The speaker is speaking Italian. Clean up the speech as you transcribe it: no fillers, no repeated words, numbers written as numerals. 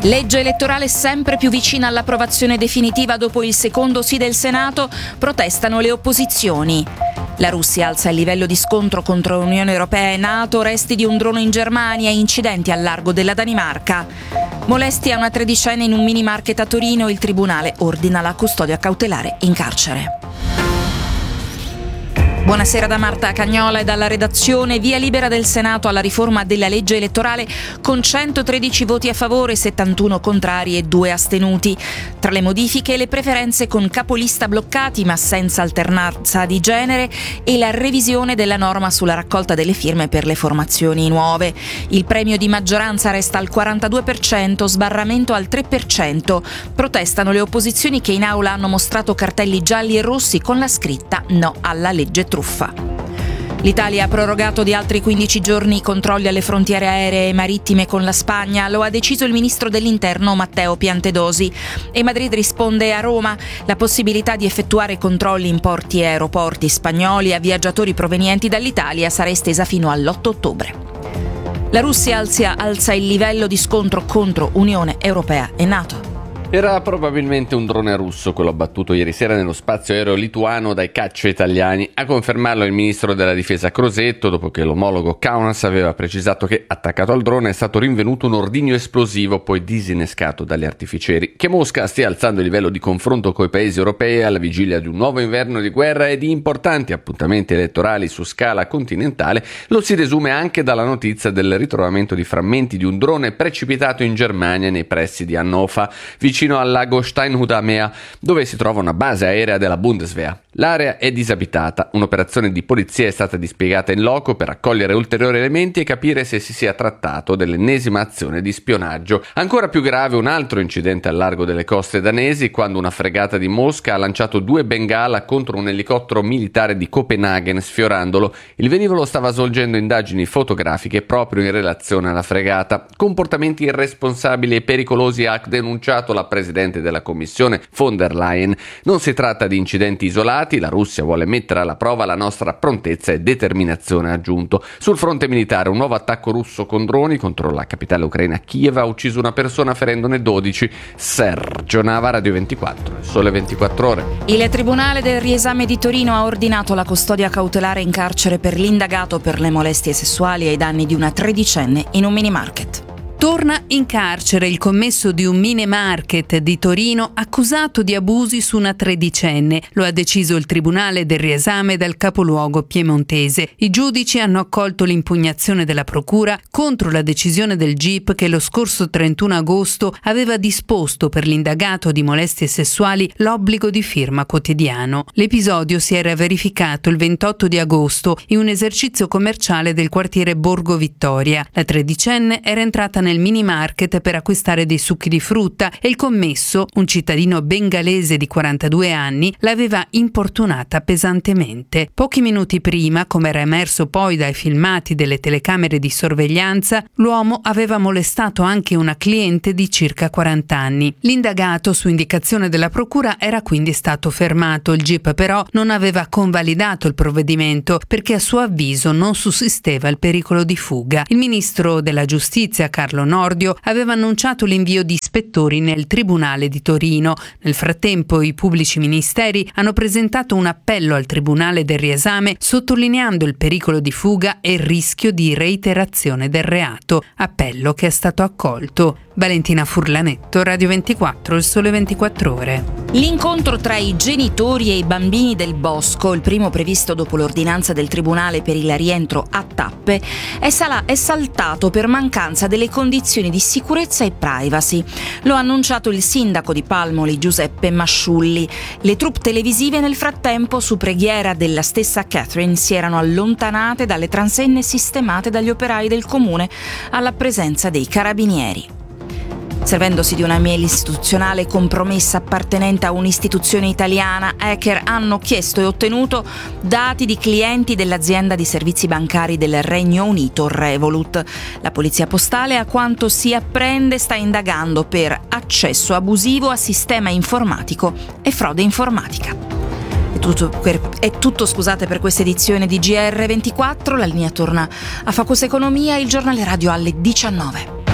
Legge elettorale sempre più vicina all'approvazione definitiva dopo il secondo sì del Senato, protestano le opposizioni. La Russia alza il livello di scontro contro l'Unione Europea e NATO, resti di un drone in Germania e incidenti al largo della Danimarca. Molesti a una tredicenne in un mini market a Torino, il tribunale ordina la custodia cautelare in carcere. Buonasera da Marta Cagnola e dalla redazione. Via libera del Senato alla riforma della legge elettorale con 113 voti a favore, 71 contrari e 2 astenuti. Tra le modifiche le preferenze con capolista bloccati ma senza alternanza di genere e la revisione della norma sulla raccolta delle firme per le formazioni nuove. Il premio di maggioranza resta al 42%, sbarramento al 3%. Protestano le opposizioni che in aula hanno mostrato cartelli gialli e rossi con la scritta "No alla legge truffa". L'Italia ha prorogato di altri 15 giorni i controlli alle frontiere aeree e marittime con la Spagna, lo ha deciso il ministro dell'Interno Matteo Piantedosi. E Madrid risponde a Roma: la possibilità di effettuare controlli in porti e aeroporti spagnoli a viaggiatori provenienti dall'Italia sarà estesa fino all'8 ottobre. La Russia alza il livello di scontro contro Unione Europea e NATO. Era probabilmente un drone russo quello abbattuto ieri sera nello spazio aereo lituano dai caccia italiani. A confermarlo il ministro della difesa Crosetto, dopo che l'omologo Kaunas aveva precisato che attaccato al drone è stato rinvenuto un ordigno esplosivo poi disinnescato dagli artificieri. Che Mosca stia alzando il livello di confronto coi paesi europei alla vigilia di un nuovo inverno di guerra e di importanti appuntamenti elettorali su scala continentale lo si desume anche dalla notizia del ritrovamento di frammenti di un drone precipitato in Germania nei pressi di Hannover, vicino al lago Steinhudamea, dove si trova una base aerea della Bundeswehr. L'area è disabitata, un'operazione di polizia è stata dispiegata in loco per raccogliere ulteriori elementi e capire se si sia trattato dell'ennesima azione di spionaggio. Ancora più grave un altro incidente al largo delle coste danesi, quando una fregata di Mosca ha lanciato 2 bengala contro un elicottero militare di Copenaghen, sfiorandolo. Il velivolo stava svolgendo indagini fotografiche proprio in relazione alla fregata. Comportamenti irresponsabili e pericolosi ha denunciato la presidente della Commissione von der Leyen. Non si tratta di incidenti isolati, la Russia vuole mettere alla prova la nostra prontezza e determinazione, ha aggiunto. Sul fronte militare un nuovo attacco russo con droni contro la capitale ucraina Kiev ha ucciso una persona ferendone 12. Sergio Nava, Radio 24, Sole 24 Ore. Il Tribunale del Riesame di Torino ha ordinato la custodia cautelare in carcere per l'indagato per le molestie sessuali ai danni di una tredicenne in un mini market. Torna in carcere il commesso di un mini market di Torino accusato di abusi su una tredicenne. Lo ha deciso il Tribunale del Riesame del capoluogo piemontese. I giudici hanno accolto l'impugnazione della procura contro la decisione del GIP che lo scorso 31 agosto aveva disposto per l'indagato di molestie sessuali l'obbligo di firma quotidiano. L'episodio si era verificato il 28 di agosto in un esercizio commerciale del quartiere Borgo Vittoria. La tredicenne era entrata nel mini market per acquistare dei succhi di frutta e il commesso, un cittadino bengalese di 42 anni, l'aveva importunata pesantemente. Pochi minuti prima, come era emerso poi dai filmati delle telecamere di sorveglianza, l'uomo aveva molestato anche una cliente di circa 40 anni. L'indagato, su indicazione della procura, era quindi stato fermato. Il GIP però non aveva convalidato il provvedimento perché a suo avviso non sussisteva il pericolo di fuga. Il ministro della giustizia, Carlo Nordio, aveva annunciato l'invio di ispettori nel Tribunale di Torino. Nel frattempo i pubblici ministeri hanno presentato un appello al Tribunale del Riesame sottolineando il pericolo di fuga e il rischio di reiterazione del reato. Appello che è stato accolto. Valentina Furlanetto, Radio 24, Il Sole 24 Ore. L'incontro tra i genitori e i bambini del bosco, il primo previsto dopo l'ordinanza del Tribunale per il rientro a tappe, è saltato per mancanza delle condizioni di sicurezza e privacy. Lo ha annunciato il sindaco di Palmoli, Giuseppe Masciulli. Le troupe televisive nel frattempo, su preghiera della stessa Catherine, si erano allontanate dalle transenne sistemate dagli operai del comune alla presenza dei carabinieri. Servendosi di una mail istituzionale compromessa appartenente a un'istituzione italiana, hacker hanno chiesto e ottenuto dati di clienti dell'azienda di servizi bancari del Regno Unito, Revolut. La polizia postale, a quanto si apprende, sta indagando per accesso abusivo a sistema informatico e frode informatica. È tutto per questa edizione di GR24. La linea torna a Focus Economia, il giornale radio alle 19.